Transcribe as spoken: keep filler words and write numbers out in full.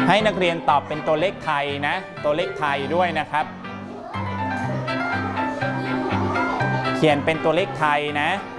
ให้นักเรียนตอบเป็นตัวเลขไทยนะตัวเลขไทยด้วยนะครับเขียนเป็นตัวเลขไทยนะ